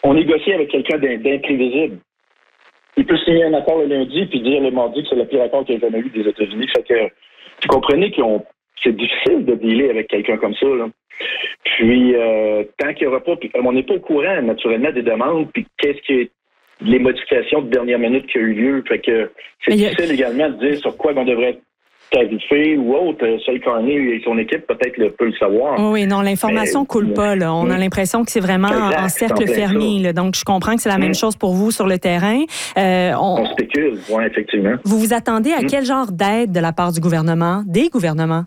on négocie avec quelqu'un d'imprévisible. Il peut signer un accord le lundi puis dire le mardi que c'est le pire accord qu'il y a jamais eu des États-Unis. Fait que vous comprenez c'est difficile de dealer avec quelqu'un comme ça, là. Puis, tant qu'il n'y aura pas... Puis, on n'est pas au courant, naturellement, des demandes, puis qu'est-ce qui est les modifications de dernière minute qui a eu lieu. Fait que c'est difficile également de dire sur quoi on devrait tariffer ou autre. Seul Carney et son équipe, peut-être, peut le savoir. Oui, non, l'information ne coule pas, là. On a l'impression que c'est vraiment en cercle fermé, là. Donc, je comprends que c'est la même chose pour vous sur le terrain. On spécule, oui, effectivement. Vous vous attendez à quel genre d'aide de la part du gouvernement, des gouvernements?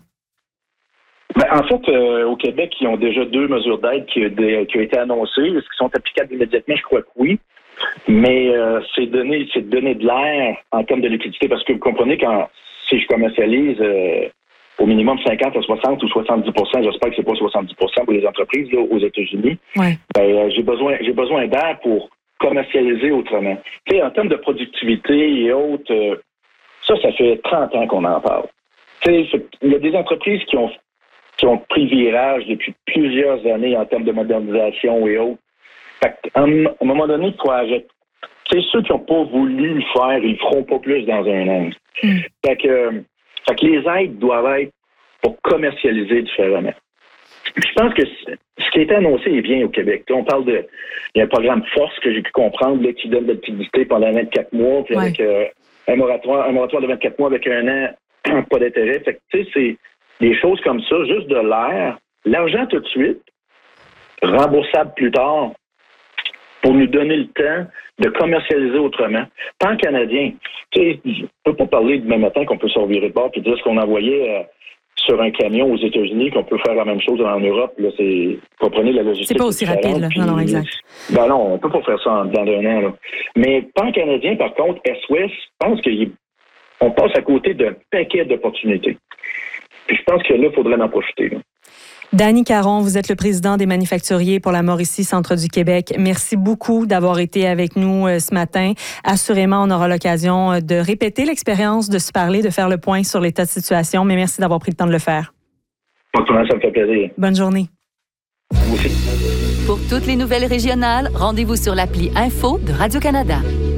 Ben, en fait, au Québec, ils ont déjà 2 mesures d'aide qui ont été annoncées. Est-ce qu'ils sont applicables immédiatement? Je crois que oui. Mais c'est donner de l'air en termes de liquidité, parce que vous comprenez, si je commercialise au minimum 50 à 60 ou 70 %, j'espère que c'est pas 70 % pour les entreprises là, aux États-Unis, ben, j'ai besoin d'air pour commercialiser autrement. Tu sais, en termes de productivité et autres, ça fait 30 ans qu'on en parle. Tu sais, il y a des entreprises qui ont pris virage depuis plusieurs années en termes de modernisation et autres. Fait qu'à un moment donné, il faut arrêter. C'est ceux qui n'ont pas voulu le faire, ils ne le feront pas plus dans un an. Fait que les aides doivent être pour commercialiser différemment. Je pense que ce qui a été annoncé est bien au Québec. On parle il y a un programme Force que j'ai pu comprendre là, qui donne de la liquidité pendant 24 mois, puis avec un moratoire de 24 mois avec un an, pas d'intérêt. Fait que tu sais, c'est des choses comme ça, juste de l'air, l'argent tout de suite, remboursable plus tard, pour nous donner le temps de commercialiser autrement. Tant canadien, tu sais, je peux pas parler demain matin qu'on peut se revirer de bord et dire ce qu'on envoyait sur un camion aux États-Unis, qu'on peut faire la même chose en Europe. Là, vous comprenez la logistique. C'est pas aussi rapide, là. Non, exact. Ben non, on peut pas faire ça dans un an, là. Mais tant canadien, par contre, S-Ouest, je pense qu'on passe à côté d'un paquet d'opportunités. Puis je pense que là, il faudrait en profiter, là. Danny Caron, vous êtes le président des manufacturiers pour la Mauricie, centre du Québec. Merci beaucoup d'avoir été avec nous ce matin. Assurément, on aura l'occasion de répéter l'expérience, de se parler, de faire le point sur l'état de situation, mais merci d'avoir pris le temps de le faire. Pas de problème, ça me fait plaisir. Bonne journée. Vous aussi. Pour toutes les nouvelles régionales, rendez-vous sur l'appli Info de Radio-Canada.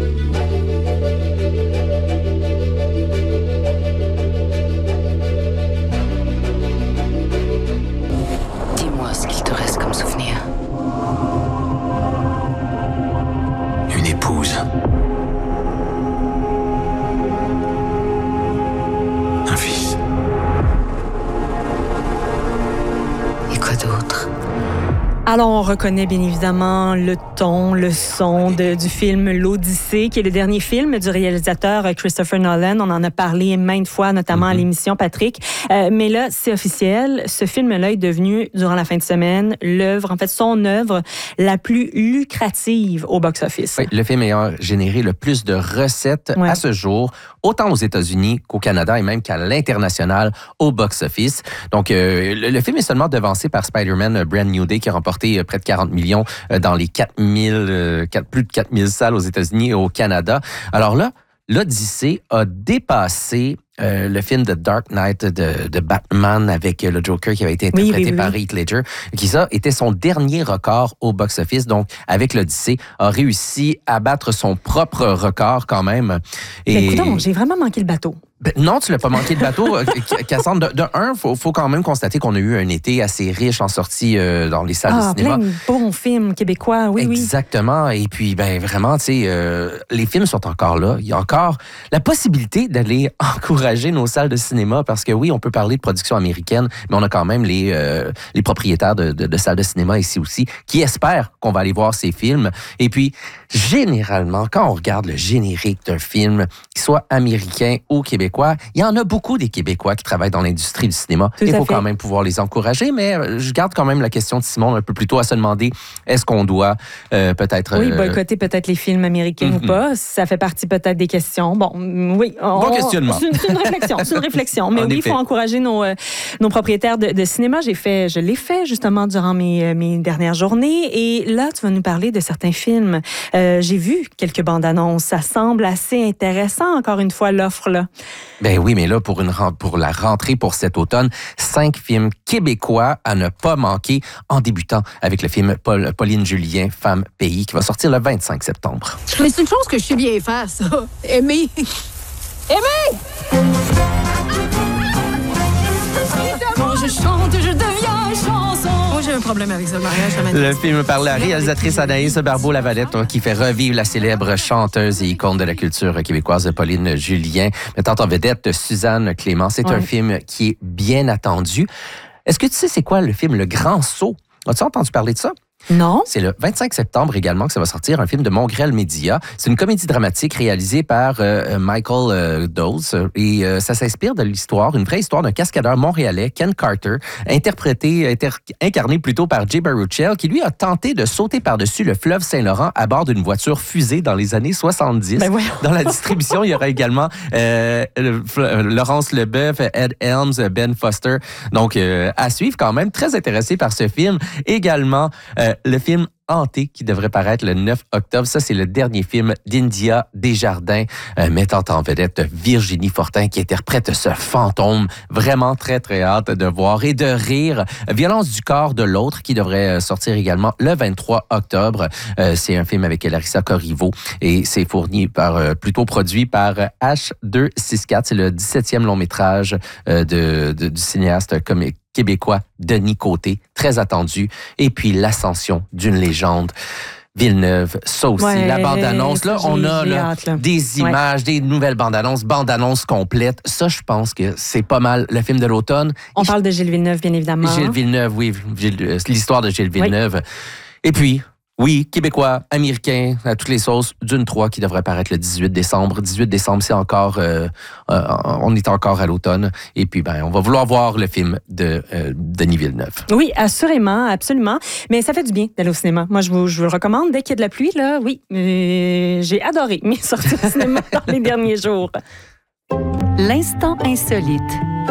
Ce qu'il te reste comme souvenir. Une épouse. Un fils. Et quoi d'autre? Alors, on reconnaît bien évidemment le ton, le son du film L'Odyssée, qui est le dernier film du réalisateur Christopher Nolan. On en a parlé maintes fois, notamment à l'émission Patrick. Mais là, c'est officiel. Ce film-là est devenu, durant la fin de semaine, son œuvre la plus lucrative au box-office. Oui, le film ayant généré le plus de recettes à ce jour, autant aux États-Unis qu'au Canada et même qu'à l'international au box-office. Donc, le film est seulement devancé par Spider-Man Brand New Day, qui a remporté près de 40 millions dans les plus de 4000 salles aux États-Unis et au Canada. Alors là, l'Odyssée a dépassé le film The Dark Knight de Batman avec le Joker qui avait été interprété par Heath Ledger, qui ça était son dernier record au box-office. Donc, avec l'Odyssée, a réussi à battre son propre record quand même. Mais écoute, j'ai vraiment manqué le bateau. Ben, non, tu l'as pas manqué le bateau. Cassandre, faut quand même constater qu'on a eu un été assez riche en sorties dans les salles de cinéma. Plein de bons films québécois, oui. Exactement. Et puis, ben vraiment, tu sais, les films sont encore là. Il y a encore la possibilité d'aller encourager nos salles de cinéma parce que oui, on peut parler de production américaine, mais on a quand même les propriétaires de salles de cinéma ici aussi qui espèrent qu'on va aller voir ces films. Et puis, généralement, quand on regarde le générique d'un film, qu'il soit américain ou québécois, il y en a beaucoup des Québécois qui travaillent dans l'industrie du cinéma. Il faut quand même pouvoir les encourager, mais je garde quand même la question de Simon un peu plus tôt à se demander, est-ce qu'on doit peut-être... Oui, boycotter peut-être les films américains ou pas. Ça fait partie peut-être des questions. Bon, oui. Bon questionnement. C'est une réflexion. Mais oui, il faut encourager nos propriétaires de cinéma. Je l'ai fait justement durant mes dernières journées. Et là, tu vas nous parler de certains films. J'ai vu quelques bandes annonces. Ça semble assez intéressant, encore une fois, l'offre là. Ben oui, mais là, pour la rentrée pour cet automne, 5 films québécois à ne pas manquer en débutant avec le film Pauline Julien, Femme Pays, qui va sortir le 25 septembre. Mais c'est une chose que je sais bien faire, ça. Aimer. Quand je chante, je deviens chanson. Moi, j'ai un problème avec ça, le mariage. Le film par la réalisatrice Anaïs Barbeau-Lavalette, qui fait revivre la célèbre chanteuse et icône de la culture québécoise Pauline Julien, mettant en vedette Suzanne Clément. C'est un film qui est bien attendu. Est-ce que tu sais c'est quoi le film Le Grand Saut? As-tu entendu parler de ça? Non. C'est le 25 septembre également que ça va sortir, un film de Montréal Média. C'est une comédie dramatique réalisée par Michael Dawes et ça s'inspire de l'histoire, une vraie histoire d'un cascadeur montréalais, Ken Carter, incarné plutôt par Jay Baruchel, qui lui a tenté de sauter par-dessus le fleuve Saint-Laurent à bord d'une voiture fusée dans les années 70. Ben ouais. Dans la distribution, il y aura également Laurence Leboeuf, Ed Helms, Ben Foster. Donc, à suivre quand même, très intéressé par ce film. Également, le film Hanté qui devrait paraître le 9 octobre. Ça, c'est le dernier film d'India Desjardins, mettant en vedette Virginie Fortin qui interprète ce fantôme. Vraiment très, très hâte de voir et de rire. Violence du corps de l'autre qui devrait sortir également le 23 octobre. C'est un film avec Larissa Corriveau et c'est plutôt produit par H264. C'est le 17e long métrage du cinéaste québécois Denis Côté, très attendu. Et puis, l'ascension d'une légende. Villeneuve, ça aussi, la bande-annonce. Là, on a des images, des nouvelles bandes-annonces complètes. Ça, je pense que c'est pas mal le film de l'automne. On parle de Gilles Villeneuve, bien évidemment. Gilles Villeneuve, oui. L'histoire de Gilles Villeneuve. Oui. Et puis, oui, québécois, américain, à toutes les sauces, Dune 3 qui devrait paraître le 18 décembre. 18 décembre, c'est encore... on est encore à l'automne. Et puis, on va vouloir voir le film de Denis Villeneuve. Oui, assurément, absolument. Mais ça fait du bien d'aller au cinéma. Moi, je vous le recommande. Dès qu'il y a de la pluie, là, oui. J'ai adoré mes sorties au cinéma dans les derniers jours. L'instant insolite.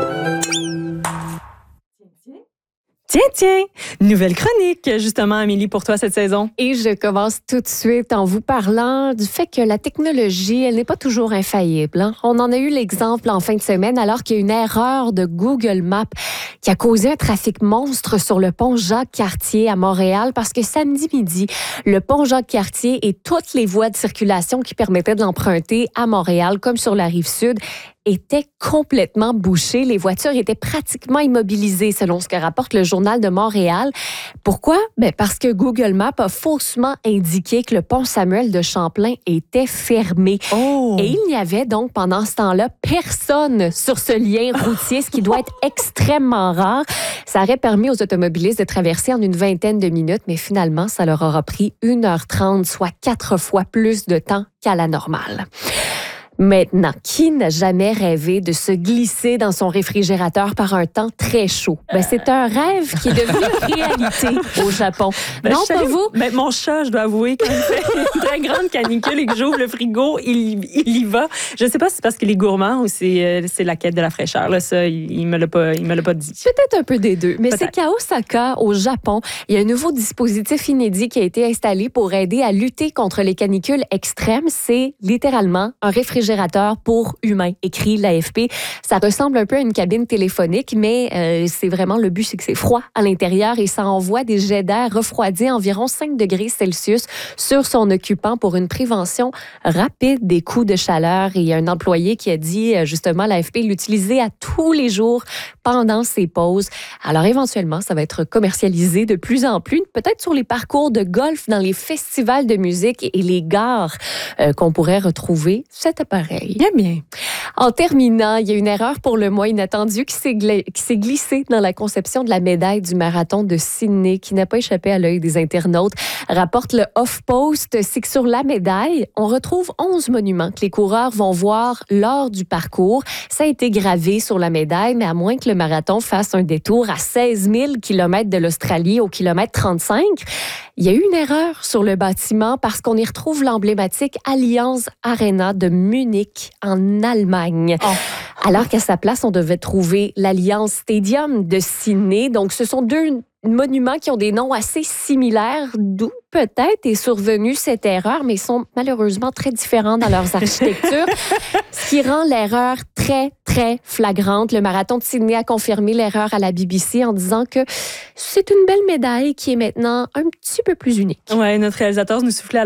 Tiens, nouvelle chronique, justement, Amélie, pour toi cette saison. Et je commence tout de suite en vous parlant du fait que la technologie, elle n'est pas toujours infaillible. Hein? On en a eu l'exemple en fin de semaine alors qu'il y a une erreur de Google Maps qui a causé un trafic monstre sur le pont Jacques-Cartier à Montréal parce que samedi midi, le pont Jacques-Cartier et toutes les voies de circulation qui permettaient de l'emprunter à Montréal, comme sur la Rive-Sud, étaient complètement bouchées. Les voitures étaient pratiquement immobilisées, selon ce que rapporte le Journal de Montréal. Pourquoi? Parce que Google Maps a faussement indiqué que le pont Samuel de Champlain était fermé. Oh. Et il n'y avait donc, pendant ce temps-là, personne sur ce lien routier, ce qui doit être extrêmement rare. Ça aurait permis aux automobilistes de traverser en une vingtaine de minutes, mais finalement, ça leur aura pris 1h30, soit 4 fois plus de temps qu'à la normale. Maintenant, qui n'a jamais rêvé de se glisser dans son réfrigérateur par un temps très chaud? C'est un rêve qui est devenu réalité au Japon. Non, pas vous? Mon chat, je dois avouer, quand il fait une très grande canicule et que j'ouvre le frigo, il y va. Je ne sais pas si c'est parce qu'il est gourmand ou c'est la quête de la fraîcheur. Là, ça, il me l'a pas dit. Peut-être un peu des deux. Mais c'est qu'à Osaka, au Japon, il y a un nouveau dispositif inédit qui a été installé pour aider à lutter contre les canicules extrêmes. C'est littéralement un réfrigérateur pour humains, écrit l'AFP. Ça ressemble un peu à une cabine téléphonique, mais c'est vraiment le but, c'est que c'est froid à l'intérieur et ça envoie des jets d'air refroidis à environ 5 degrés Celsius sur son occupant pour une prévention rapide des coups de chaleur. Et il y a un employé qui a dit, justement, l'AFP l'utiliser à tous les jours pendant ses pauses. Alors, éventuellement, ça va être commercialisé de plus en plus, peut-être sur les parcours de golf, dans les festivals de musique et les gares qu'on pourrait retrouver cet appareil. Bien. En terminant, il y a une erreur pour le moins inattendue qui s'est glissée dans la conception de la médaille du marathon de Sydney, qui n'a pas échappé à l'œil des internautes. Rapporte le HuffPost, c'est que sur la médaille, on retrouve 11 monuments que les coureurs vont voir lors du parcours. Ça a été gravé sur la médaille, mais à moins que le marathon fasse un détour à 16 000 km de l'Australie au kilomètre 35, il y a eu une erreur sur le bâtiment parce qu'on y retrouve l'emblématique Allianz Arena de Munich en Allemagne. Alors qu'à sa place, on devait trouver l'Alliance Stadium de Sydney. Donc, ce sont deux monuments qui ont des noms assez similaires, d'où peut-être est survenue cette erreur, mais ils sont malheureusement très différents dans leurs architectures, ce qui rend l'erreur très, très flagrante. Le marathon de Sydney a confirmé l'erreur à la BBC en disant que c'est une belle médaille qui est maintenant un petit peu plus unique. Ouais, notre réalisateur nous soufflait à